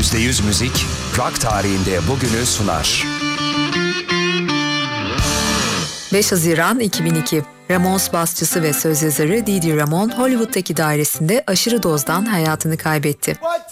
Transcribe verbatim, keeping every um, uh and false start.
yüzde yüz müzik, rock tarihinde bugünü sunar. beş Haziran iki bin iki, Ramones basçısı ve söz yazarı Dee Dee Ramone, Hollywood'daki dairesinde aşırı dozdan hayatını kaybetti.